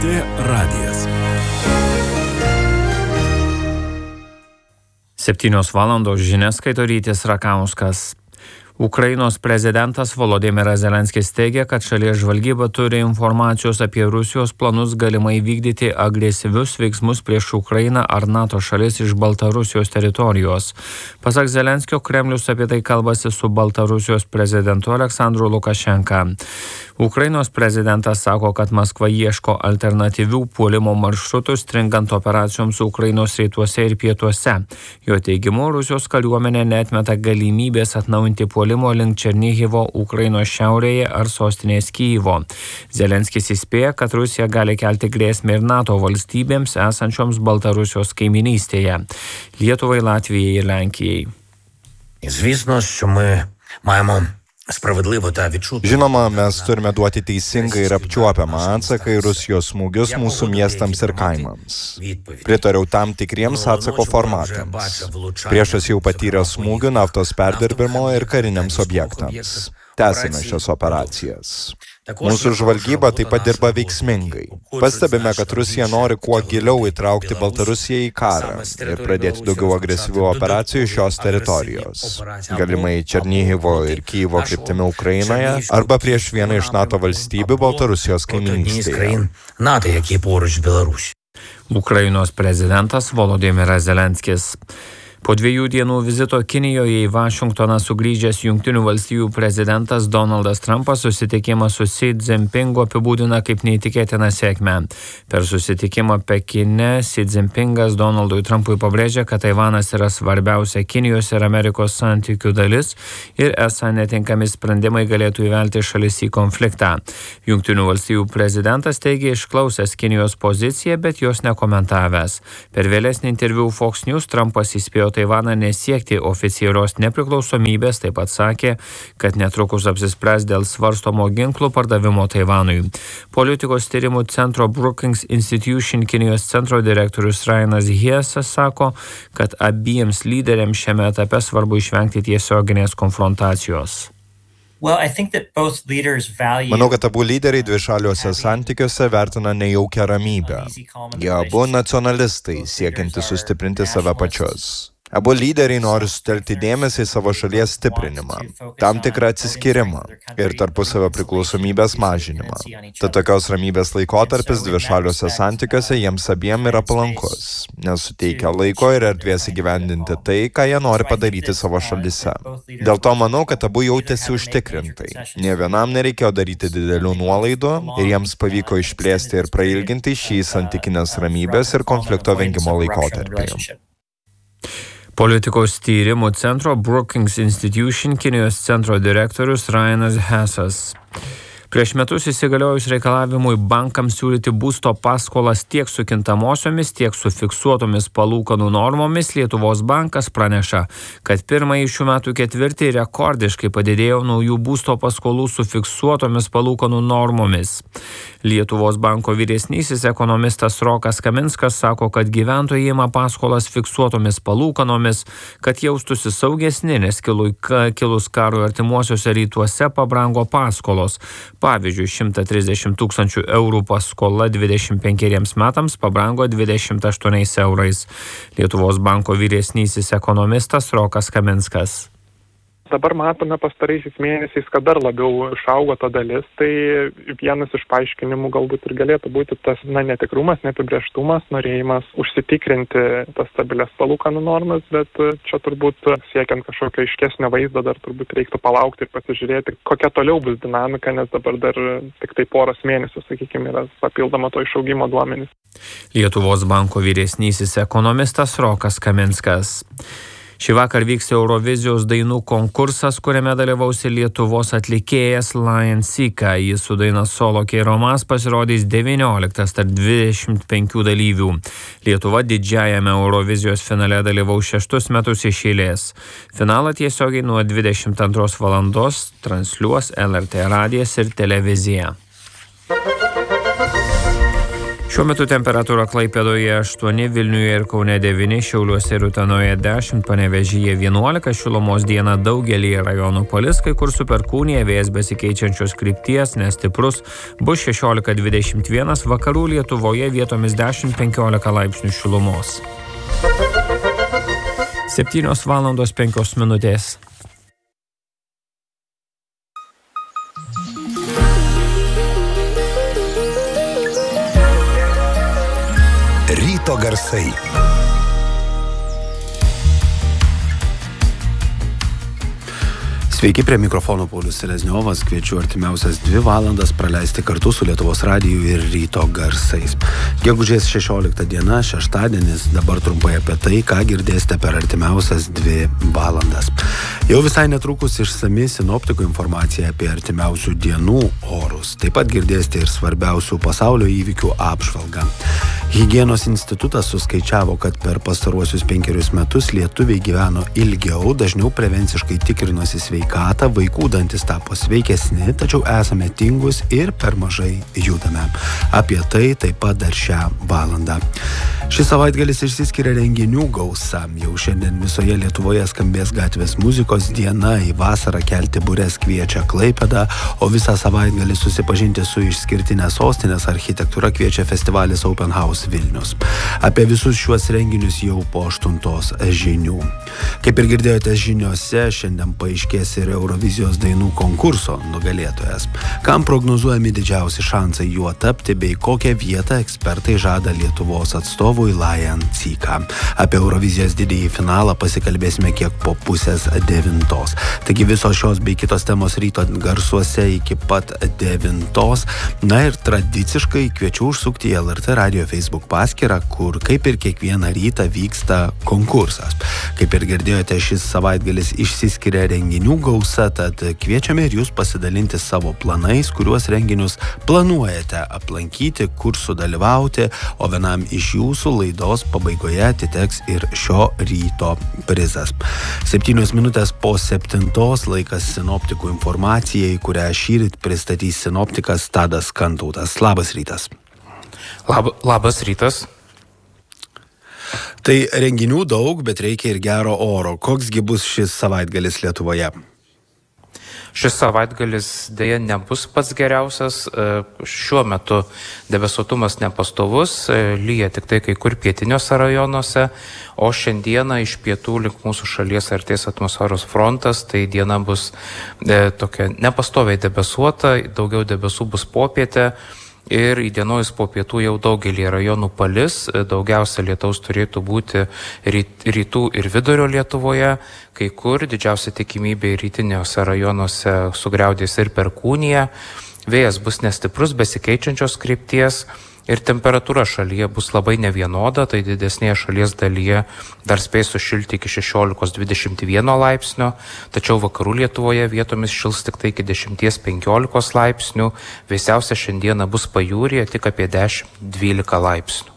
LRT radijas. 7:00 žinias skaito Rytis Rakauskas. Ukrainos prezidentas Volodymyras Zelenskis teigia, kad šalies žvalgyba turi informacijos apie Rusijos planus galimai vykdyti agresyvius veiksmus prieš Ukrainą ar NATO šalis iš Baltarusijos teritorijos. Pasak Zelenskio, Kremlius apie tai kalbasi su Baltarusijos prezidentu Aleksandru Lukašenka. Ukrainos prezidentas sako, kad Maskva ieško alternatyvių puolimo maršrutų stringant operacijoms Ukrainos rytuose ir pietuose. Jo teigimu, Rusijos kariuomenė neatmeta galimybės atnaujinti puolimo link Černihivo Ukrainos šiaurėje ar sostinės Kyjivo. Zelenskis įspėja, kad Rusija gali kelti grėsmę ir NATO valstybėms esančioms Baltarusijos kaiminystėje – Lietuvai, Latvijai ir Lenkijai. Žinoma, mes turime duoti teisingą ir apčiuopiamą atsaką į Rusijos smūgius mūsų miestams ir kaimams. Pritariau tam tikriems atsako formatams. Priešas jau patyrė smūgių naftos perdirbimo ir kariniams objektams. Tęsime šias operacijas. Mūsų žvalgyba taip pat dirba veiksmingai. Pastebime, kad Rusija nori kuo giliau įtraukti Baltarusiją į karą ir pradėti daugiau agresyvių operacijų šios teritorijos. Galimai Černihivo ir Kyjivo kryptimi Ukrainoje arba prieš vieną iš NATO valstybių Baltarusijos kaiminystėje. Ukrainos prezidentas Volodymyras Zelenskis. Po 2 dienų vizito Kinijoje į Vašingtoną sugrįžęs Jungtinių valstijų prezidentas Donaldas Trumpas susitikimą su Xi Jinpingu apibūdina kaip neįtikėtiną sėkmę. Per susitikimą Pekine Xi Jinpingas Donaldui Trumpui pabrėžė, kad Taivanas yra svarbiausia Kinijos ir Amerikos santykių dalis ir esą netinkami sprendimai galėtų įvelti šalis į konfliktą. Jungtinių valstijų prezidentas teigė išklausęs Kinijos poziciją, bet jos nekomentavęs. Per vėlesnį interviu Fox News Trumpas įspėjo Taivaną nesiekti oficialios nepriklausomybės, taip pat sakė, kad netrukus apsispręs dėl svarstomo ginklų pardavimo Taivanui. Politikos tyrimų centro Brookings Institution Kinijos centro direktorius Ryanas Hiesas sako, kad abiems lyderiams šiame etape svarbu išvengti tiesioginės konfrontacijos. Manau, kad abu lyderiai dvišaliuose santykiuose vertina nejaukią ramybę. Jie abu nacionalistai, siekiantys sustiprinti save pačius. Abu lyderiai nori sutelkti dėmesį į savo šalies stiprinimą, tam tikrą atsiskyrimą ir tarpusavio priklausomybės mažinimą. Tad tokios ramybės laikotarpis dvišaliuose santykiuose jiems abiem yra palankus, nes suteikia laiko ir erdvės įgyvendinti tai, ką jie nori padaryti savo šalyse. Dėl to manau, kad abu jautėsi užtikrintai. Nė vienam nereikėjo daryti didelių nuolaidų ir jiems pavyko išplėsti ir prailginti šį santykinės ramybės ir konflikto vengimo laikotarpį. Politikos tyrimų centro Brookings Institution Kinijos centro direktorius Ryanas Hiesas. Prieš metus įsigaliojus reikalavimui bankams siūlyti būsto paskolas tiek su kintamosiomis, tiek su fiksuotomis palūkanų normomis, Lietuvos bankas praneša, kad pirmąjį šių metų ketvirtį rekordiškai padidėjo naujų būsto paskolų su fiksuotomis palūkanų normomis. Lietuvos banko vyresnysis ekonomistas Rokas Kaminskas sako, kad gyventojai ima paskolas fiksuotomis palūkanomis, kad jaustųsi saugesni, nes kilus karui artimuosiuose rytuose pabrango paskolos. Pavyzdžiui, 130 000 eurų paskola 25 metams pabrango 28 eurais. Lietuvos banko vyresnysis ekonomistas Rokas Kaminskas. Dabar matome pastaraisiais mėnesiais, kad dar labiau išaugo ta dalis, tai vienas iš paaiškinimų galbūt ir galėtų būti tas netikrumas, neapibrėžtumas, norėjimas užsitikrinti tas stabilias palūkanų normas, bet čia turbūt siekiant kažkokio aiškesnio vaizdo dar turbūt reiktų palaukti ir pasižiūrėti, kokia toliau bus dinamika, nes dabar dar tik tai poros mėnesių, sakykime, yra papildoma to išaugimo duomenys. Lietuvos banko vyresnysis ekonomistas Rokas Kaminskas. Šį vakar vyks Eurovizijos dainų konkursas, kuriame dalyvaus Lietuvos atlikėjas Lion Sika. Jis su daina Solo Keiromas pasirodys 19 tarp 25 dalyvių. Lietuva didžiajame Eurovizijos finale dalyvaus 6 metus iš eilės. Finalą tiesiogiai nuo 22 valandos transliuos LRT radijas ir televizija. Šiuo metu temperatūra Klaipėdoje 8, Vilniuje ir Kaune 9, Šiauliuose ir Utenoje 10, Panevėžyje 11, šilumos dieną daugelyje rajonų palis, kai kur su perkūnija, vėjas besikeičiančios krypties, nestiprus, bus 16-21, vakarų Lietuvoje vietomis 10-15 laipsnių šilumos. 7:05. Ryto garsai. Sveiki, prie mikrofono Paulius Selezniovas, kviečiu artimiausias 2 valandas praleisti kartu su Lietuvos radiju ir Ryto garsais. Gegužės 16 diena, šeštadienis, dabar trumpai apie tai, ką girdėsite per artimiausias 2 valandas. Jau visai netrukus išsami sinoptikų informacija apie artimiausių dienų orus. Taip pat girdėsite ir svarbiausių pasaulio įvykių apžvalgą. Higienos institutas suskaičiavo, kad per pastaruosius 5 metus lietuviai gyveno ilgiau, dažniau prevenciškai tikrinosi sveikatą, vaikų dantis tapo sveikesni, tačiau esame tingus ir per mažai judame. Apie tai taip pat dar šią valandą. Šis savaitgalis išsiskiria renginių gausa. Jau šiandien visoje Lietuvoje skambės gatvės muzikos diena, į vasarą kelti bures kviečia Klaipėda, o visą savaitgalį susipažinti su išskirtinė sostinės architektūra kviečia festivalis Open House Vilnius. Apie visus šiuos renginius jau po 8 žinių. Kaip ir girdėjote žiniose, šiandien paaiškės ir Eurovizijos dainų konkurso nugalėtojas. Kam prognozuojami didžiausi šansai juo tapti bei kokią vietą ekspertai žada Lietuvos atstovui Lion Cyka. Apie Eurovizijos didįjį finalą pasikalbėsime kiek po 8:30. Taigi visos šios bei kitos temos ryto garsuose iki pat 9. Na ir tradiciškai kviečiu užsukti į LRT radio Facebook paskyrą, kur kaip ir kiekvieną rytą vyksta konkursas. Kaip ir girdėjote, šis savaitgalis išsiskiria renginių gausa, tad kviečiame ir jūs pasidalinti savo planais, kuriuos renginius planuojate aplankyti, kur sudalyvauti, o vienam iš jūsų laidos pabaigoje atiteks ir šio ryto prizas. 7 minutės po 7 laikas sinoptikų informacijai, kurią šįryt pristatys sinoptikas Tadas Kantautas. Labas rytas. Labas rytas. Tai renginių daug, bet reikia ir gero oro. Koksgi bus šis savaitgalis Lietuvoje? Šis savaitgalis dėja nebus pats geriausias. Šiuo metu debesuotumas nepastovus, lyja tik tai kai kur pietiniuose rajonuose, o šiandieną iš pietų link mūsų šalies artės atmosferos frontas, tai diena bus tokia nepastoviai debesuota, daugiau debesų bus popietę. Ir įdienojus po pietų jau daugelį rajonų palis, daugiausia lietaus turėtų būti rytų ir vidurio Lietuvoje, kai kur didžiausia tikimybė rytiniuose rajonuose sugriaudės ir perkūnija, vėjas bus nestiprus, besikeičiančios krypties ir temperatūra šalyje bus labai nevienoda, tai didesnėje šalies dalyje dar spės sušilti iki 16-21 laipsnio, tačiau vakarų Lietuvoje vietomis šils tik tai iki 10-15 laipsnių, vėsiausia šiandieną bus pajūryje tik apie 10-12 laipsnių.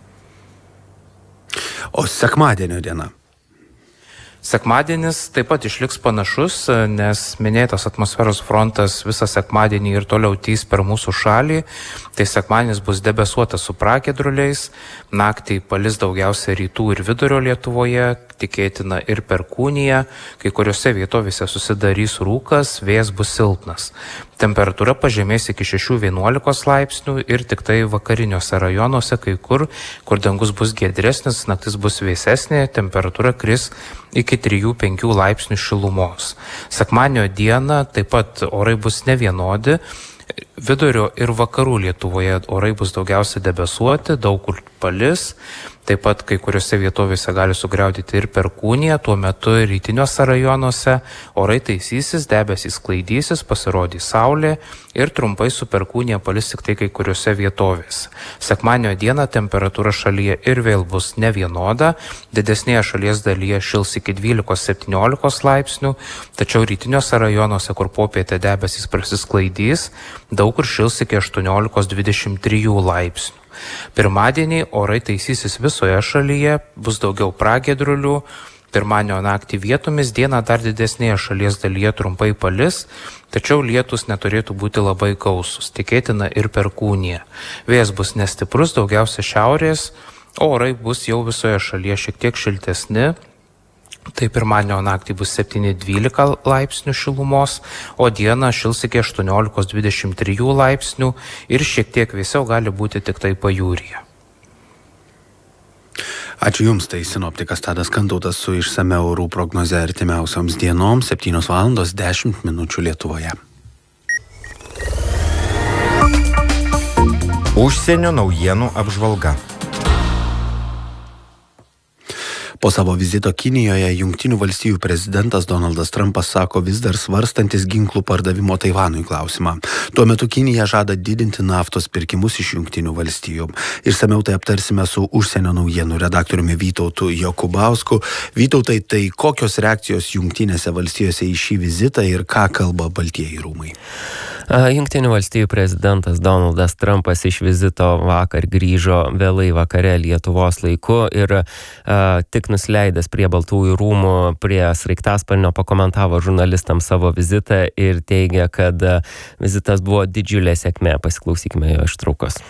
O sekmadienio diena? Sekmadienis taip pat išliks panašus, nes minėtas atmosferos frontas visą sekmadienį ir toliau tįs per mūsų šalį. Tai sekmadienis bus debesuotas su pragiedruliais, naktį palis daugiausia rytų ir vidurio Lietuvoje, tikėtina ir perkūnija, kai kuriuose vietovėse susidarys rūkas, vėjas bus silpnas. Temperatūra pažemės iki 6-11 laipsnių ir tik tai vakariniuose rajonuose, kai kur dangus bus giedresnis, naktis bus vėsesnė, temperatūra kris iki 3-5 laipsnių šilumos. Sekmadienio dieną taip pat orai bus nevienodi. Vidurio ir vakarų Lietuvoje orai bus daugiausia debesuoti, daug kur palis. Taip pat kai kuriuose vietovėse gali sugriaudyti ir perkūnija, tuo metu rytiniuose rajonuose orai taisysis, debesys sklaidysis, pasirodys saulė ir trumpai su perkūnija palis tik tai kai kuriuose vietovėse. Sekmadienio dieną temperatūra šalyje ir vėl bus nevienoda, didesnėje šalies dalyje šils iki 12-17 laipsnių, tačiau rytiniuose rajonuose, kur popietę debesys prasisklaidys, daug kur šils iki 18-23 laipsnių. Pirmadienį orai taisysis visoje šalyje, bus daugiau pragiedrulių, Pirmadienio naktį vietomis, dieną dar didesnėje šalies dalyje trumpai palis, tačiau lietus neturėtų būti labai gausus, tikėtina ir perkūnija. Vėjas bus nestiprus, daugiausia šiaurės, orai bus jau visoje šalyje šiek tiek šiltesni. Tai pirmadienio naktį bus 7-12 laipsnių šilumos, o dieną šils iki 18-23 laipsnių ir šiek tiek vėsiau gali būti tik tai pajūryje. Ačiū Jums, tai sinoptikas Tadas Kantautas su išsamia orų prognoze artimiausioms dienoms, 7:10 Lietuvoje. Užsienio naujienų apžvalga. Po savo vizito Kinijoje Jungtinių valstijų prezidentas Donaldas Trumpas sako vis dar svarstantis ginklų pardavimo Taivanui klausimą. Tuo metu Kinija žada didinti naftos pirkimus iš Jungtinių valstijų. Išsamiau tai aptarsime su užsienio naujienų redaktoriumi Vytautu Jokubausku. Vytautai, tai kokios reakcijos Jungtinėse valstijose į šį vizitą ir ką kalba Baltieji rūmai? Jungtinių valstijų prezidentas Donaldas Trumpas iš vizito vakar grįžo vėlai vakare Lietuvos laiku ir tik nusileidęs prie Baltųjų rūmų prie sraigtasparnio pakomentavo žurnalistams savo vizitą ir teigia, kad vizitas buvo didžiulė sėkmė. Pasiklausykime jo ištraukos.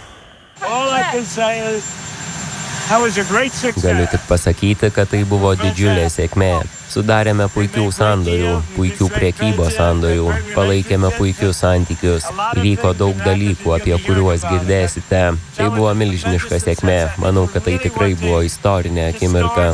Galiu tik pasakyti, kad tai buvo didžiulė sėkmė. Sudarėme puikių sandorių, puikių prekybos sandorių, palaikėme puikius santykius. Įvyko daug dalykų, apie kuriuos girdėsite. Tai buvo milžiniška sėkmė. Manau, kad tai tikrai buvo istorinė akimirka.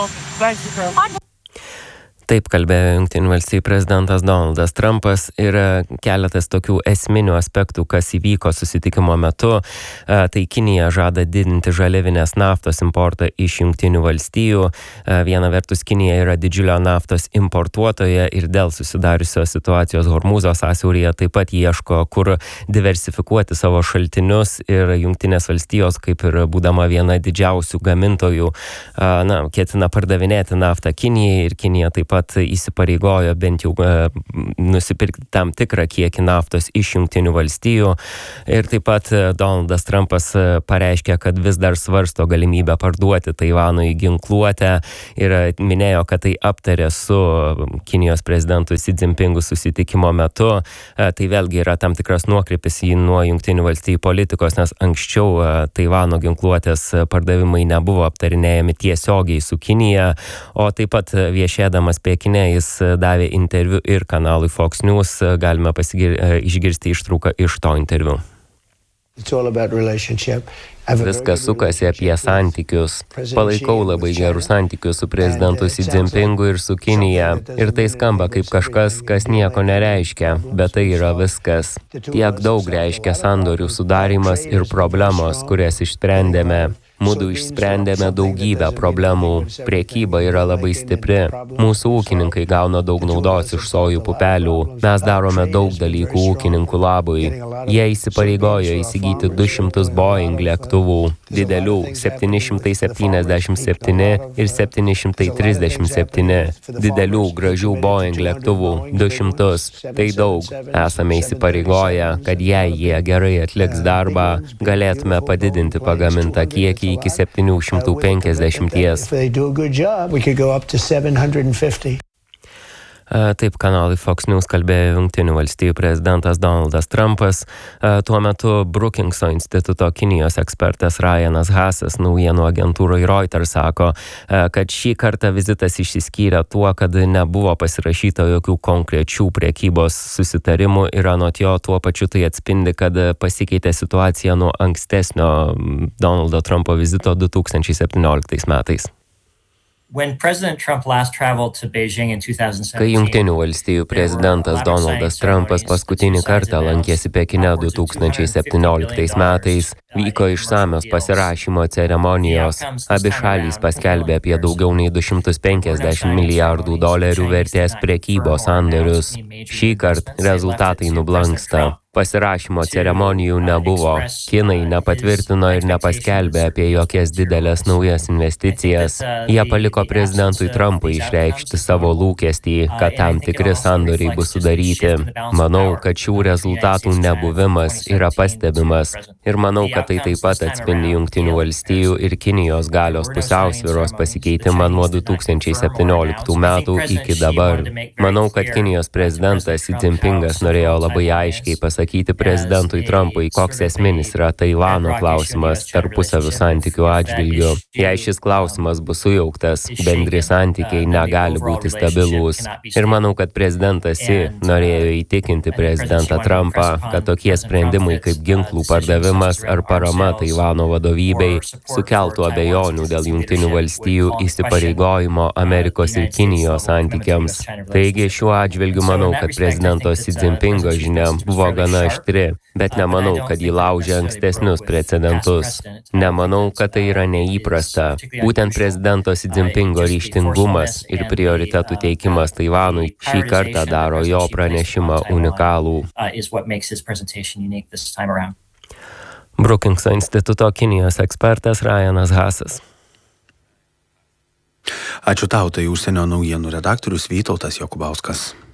Taip kalbėjo Jungtinių valstijų prezidentas Donaldas Trumpas ir keletas tokių esminių aspektų, kas įvyko susitikimo metu. Tai Kinija žada didinti žaliavinės naftos importą iš Jungtinių valstijų. Viena vertus Kinija yra didžiulio naftos importuotoja ir dėl susidariusios situacijos Hormūzo sąsiauryje taip pat ieško, kur diversifikuoti savo šaltinius ir Jungtinės valstijos, kaip ir būdama viena didžiausių gamintojų, ketina pardavinėti naftą Kinijai ir Kinija taip pat įsipareigojo bent jau nusipirkti tam tikrą kiekį naftos iš Jungtinių valstijų. Ir taip pat Donaldas Trumpas pareiškė, kad vis dar svarsto galimybę parduoti Taivanui ginkluotę ir minėjo, kad tai aptarė su Kinijos prezidentu Xi Jinpingu susitikimo metu. Tai vėlgi yra tam tikras nuokrypis nuo Jungtinių valstijų politikos, nes anksčiau Taivano ginkluotės pardavimai nebuvo aptarinėjami tiesiogiai su Kinija, o taip pat viešėdamas Pekine jis davė interviu ir kanalui Fox News. Galime išgirsti ištrauką iš to interviu. Viskas sukasi apie santykius. Palaikau labai gerus santykius su prezidentu Xi Jinpingu ir su Kinija. Ir tai skamba kaip kažkas, kas nieko nereiškia, bet tai yra viskas. Tiek daug reiškia sandorių sudarimas ir problemos, kurias išsprendėme. Mudu išsprendėme daugybę problemų. Prekyba yra labai stipri. Mūsų ūkininkai gauna daug naudos iš sojų pupelių. Mes darome daug dalykų ūkininkų labui. Jie įsipareigojo įsigyti 200 Boeing lėktuvų. Didelių 777 ir 737. Didelių gražių Boeing lėktuvų 200. Tai daug. Esame įsipareigoję, kad jei jie gerai atliks darbą, galėtume padidinti pagamintą kiekį iki 750. Taip kanalui Fox News kalbėjo Jungtinių valstijų prezidentas Donaldas Trumpas. Tuo metu Brookingso instituto Kinijos ekspertas Ryanas Haasas naujienų agentūrai Reuters sako, kad šį kartą vizitas išsiskyrė tuo, kad nebuvo pasirašyta jokių konkrečių prekybos susitarimų ir anot jo tuo pačiu tai atspindi, kad pasikeitė situacija nuo ankstesnio Donaldo Trumpo vizito 2017 metais. Kai Jungtinių valstijų prezidentas Donaldas Trumpas paskutinį kartą lankėsi Pekine 2017 metais, vyko išsamios pasirašymo ceremonijos. Abi šalys paskelbė apie daugiau nei $250 milijardų vertės prekybos sandorius. Šįkart rezultatai nublanksta. Pasirašymo ceremonijų nebuvo. Kinai nepatvirtino ir nepaskelbė apie jokias didelės naujas investicijas. Jie paliko prezidentui Trumpui išreikšti savo lūkestį, kad tam tikri sandoriai bus sudaryti. Manau, kad šių rezultatų nebuvimas yra pastebimas ir manau, kad tai taip pat atspindi Jungtinių valstijų ir Kinijos galios pusiausvyros pasikeitimą nuo 2017 metų iki dabar. Manau, kad Kinijos prezidentas Xi Jinpingas norėjo labai aiškiai pasakyti prezidentui Trumpui, koks esminis yra Taivano klausimas tarpusavio santykių atžvilgiu. Jei šis klausimas bus sujauktas, bendri santykiai negali būti stabilūs. Ir manau, kad prezidentas Xi norėjo įtikinti prezidentą Trumpą, kad tokie sprendimai kaip ginklų pardavimas ar parama Taivano vadovybei sukeltų abejonių dėl Jungtinių valstijų įsipareigojimo Amerikos ir Kinijos santykiams. Taigi šiuo atžvilgiu manau, kad prezidento Xi Jinpingo žinia buvo gana aštri, bet nemanau, kad jį laužė ankstesnius precedentus. Nemanau, kad tai yra neįprasta. Būtent prezidento Xi Jinpingo ryžtingumas ir prioritetų teikimas Taivanui šį kartą daro jo pranešimą unikalų. Brookingso instituto Kinijos ekspertas Ryanas Haasas. Ačiū tau, tai užsienio naujienų redaktorius Vytautas Jokubauskas.